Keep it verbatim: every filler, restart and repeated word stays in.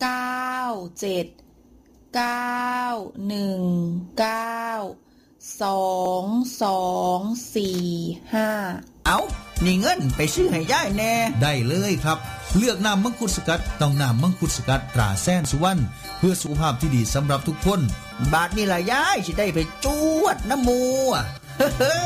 เก้าเจ็ดเก้าหนึ่งเก้าสองสองสี่ห้าเอานี่เงินไปซื้อให้ยายแน่ได้เลยครับเลือกน้ำมังคุดสกัดต้องน้ำมังคุดสกัดตราแสนสุวรรณเพื่อสุขภาพที่ดีสำหรับทุกคนบาทนี่ล่ะยายสิได้ไปจวดน้ำมู